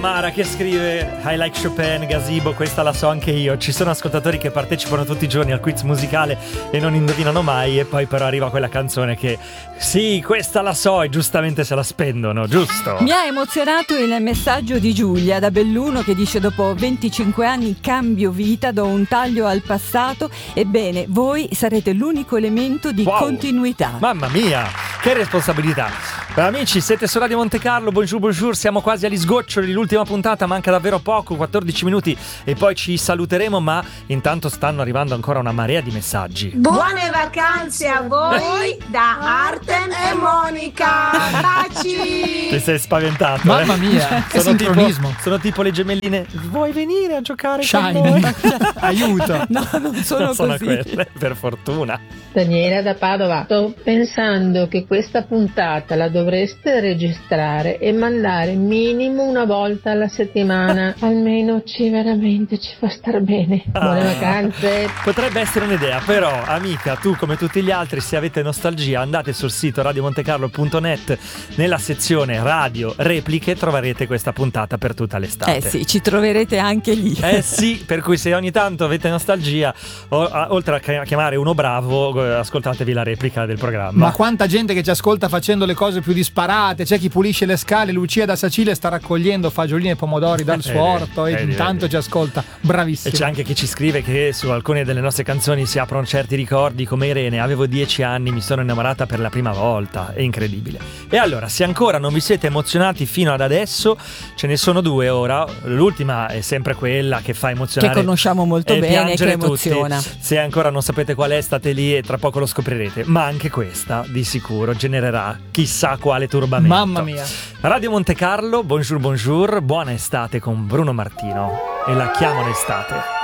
Mara che scrive I like Chopin, Gazebo, questa la so anche io. Ci sono ascoltatori che partecipano tutti i giorni al quiz musicale e non indovinano mai, e poi però arriva quella canzone che sì, questa la so, e giustamente se la spendono, giusto? Mi ha emozionato il messaggio di Giulia da Belluno che dice: dopo 25 anni cambio vita, do un taglio al passato. Ebbene, voi sarete l'unico elemento di continuità. Mamma mia, che responsabilità. Amici, siete su Radio Monte Carlo, bonjour, siamo quasi agli sgoccioli, l'ultima puntata, manca davvero poco, 14 minuti e poi ci saluteremo, ma intanto stanno arrivando ancora una marea di messaggi. Buone vacanze a voi da Artem e Monica, baci! Ti sei spaventato, Mamma mia, che sincronismo. Sono tipo le gemelline, vuoi venire a giocare Shiny. con noi? Aiuto. No, non sono così. Quelle, per fortuna. Daniela da Padova, sto pensando che questa puntata la dovreste registrare e mandare minimo una volta alla settimana, almeno veramente ci fa star bene. Buone vacanze. Potrebbe essere un'idea, però amica, tu come tutti gli altri, se avete nostalgia andate sul sito radiomontecarlo.net, nella sezione radio repliche troverete questa puntata per tutta l'estate. Sì, ci troverete anche lì. Sì, per cui se ogni tanto avete nostalgia, oltre a chiamare uno bravo, ascoltatevi la replica del programma. Ma quanta gente che ci ascolta facendo le cose più disparate. C'è chi pulisce le scale, Lucia da Sacile sta raccogliendo fagiolini e pomodori dal suo orto e intanto ci ascolta. Bravissimo. E c'è anche chi ci scrive che su alcune delle nostre canzoni si aprono certi ricordi, come Irene: avevo 10 anni, mi sono innamorata per la prima volta. È incredibile. E allora, se ancora non vi siete emozionati fino ad adesso, ce ne sono due ora. L'ultima è sempre quella che fa emozionare, che conosciamo molto bene, che emoziona tutti. Se ancora non sapete qual è, state lì e tra poco lo scoprirete. Ma anche questa di sicuro genererà chissà quale turbamento. Mamma mia. Radio Monte Carlo, bonjour, buona estate con Bruno Martino. E la chiamo l'estate.